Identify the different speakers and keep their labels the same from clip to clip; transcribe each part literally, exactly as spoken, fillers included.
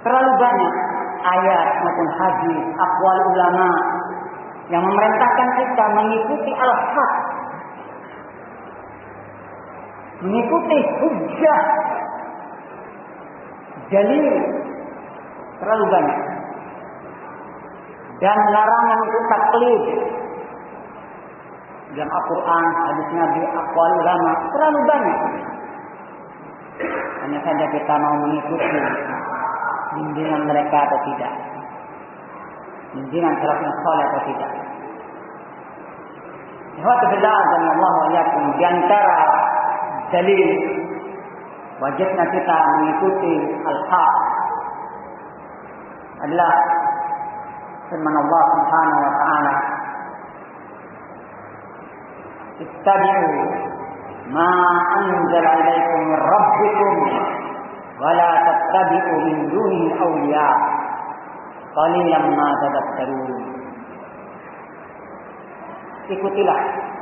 Speaker 1: terlalu banyak ayat maupun hadis, aqwal ulama yang memerintahkan kita mengikuti al-haq, mengikuti hujjah, dalil, terlalu banyak. Dan larangan untuk taklid dalam Al-Quran, hadis Nabi, aqwal ulama, terlalu banyak. Hanya saja kita mau mengikuti bimbingan mereka atau tidak, bimbingan salafus saleh atau tidak. Alhamdulillah dan Allah wa'alaikum, di antara dalil wajibnya kita mengikuti al-haq adalah firman Allah Subhanahu wa taala, ittabi'u ma anzala ilaikum min rabbikum wa la tattabi'u min dunihi awliya qalilan ma tadhakkarun. Ikutilah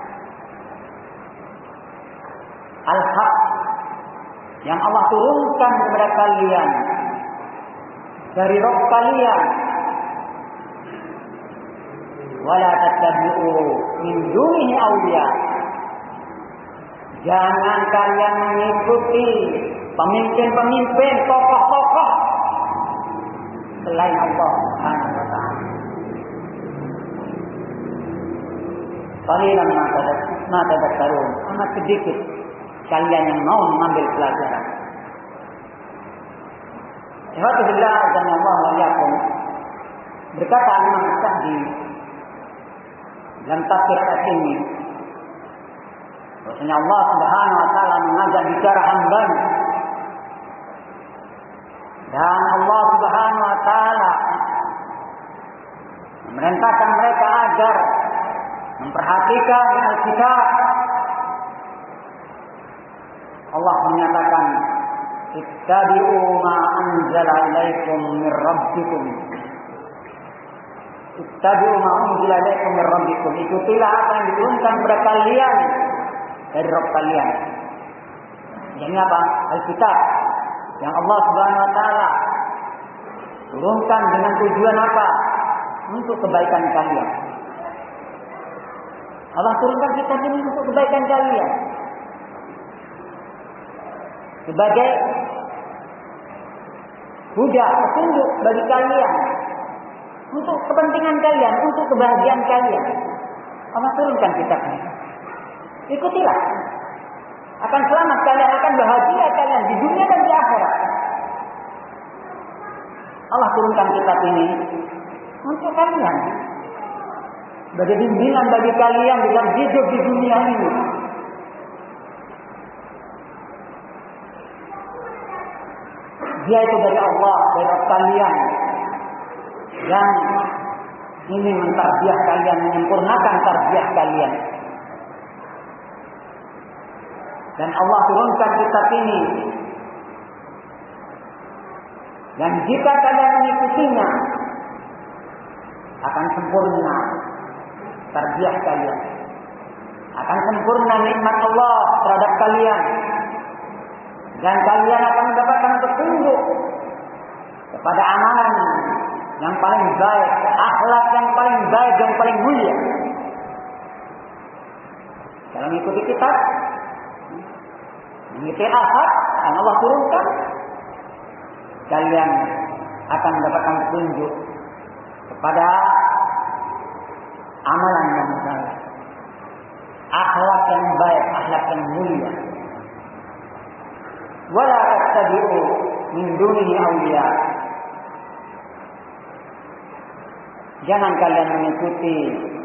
Speaker 1: al-haq yang Allah turunkan kepada kalian dari Rabb kalian, wala tattabi'u min dunihi awliya. Jangan kalian mengikuti pemimpin-pemimpin, tokoh-tokoh selain Allah Subhanahu wa taala. Qalilan ma tadhakkarun, amat sedikit kalian yang mau mengambil pelajaran. Alhamdulillah dan Allah wa'alaikum, berkata Imam Sa'di dalam tafsir ayat ini, bahwasanya Allah Subhanahu wa taala mengajak bicara hamba-Nya, dan Allah Subhanahu wa taala memerintahkan mereka agar memperhatikan Alkitab. Allah menyatakan, ittabi'u ma anzala ilaikum min rabbikum. Ittabi'u ma unzila ilaikum min rabbikum. Ikutilah apa yang diturunkan kepada kalian dari Rabb kalian. Ini apa? Alkitab yang Allah Subhanahu wa taala turunkan dengan tujuan apa? Untuk kebaikan kalian. Allah turunkan kitab ini untuk kebaikan kalian, sebagai huda, petunjuk bagi kalian, untuk kepentingan kalian, untuk kebahagiaan kalian. Allah turunkan kitab ini. Ikutilah. Akan selamat kalian, akan bahagia kalian di dunia dan di akhirat. Allah turunkan kitab ini untuk kalian, sebagai bimbingan bagi kalian dalam hidup di dunia ini. Dia itu dari Allah, dari Allah kalian, yang ini mentarbiah kalian, menyempurnakan tarbiah kalian. Dan Allah turunkan kitab ini, dan jika kalian mengikutinya, akan sempurna tarbiah kalian, akan sempurna nikmat Allah terhadap kalian, dan kalian akan mendapatkan petunjuk kepada amalan yang paling baik, akhlak yang paling baik, yang paling mulia. Kalau mengikuti kitab, mengikuti al-haq yang Allah turunkan, kalian akan mendapatkan petunjuk kepada amalan yang baik, akhlak yang baik, akhlak yang mulia. Wala tattabi'u min dunihi awliya. Jangan kalian mengikuti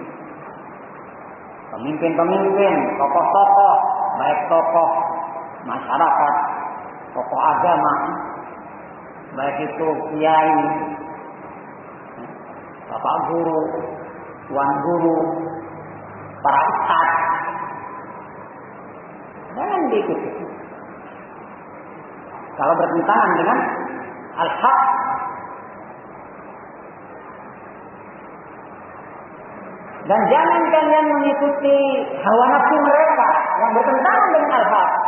Speaker 1: pemimpin-pemimpin, tokoh-tokoh, baik tokoh masyarakat, tokoh agama, baik itu kiai, bapak guru, tuan guru, para ustaz. Jangan diikuti. Kalau bertentangan dengan al-haq. Dan jangan kalian mengikuti hawa nafsu mereka yang bertentangan dengan al-haq.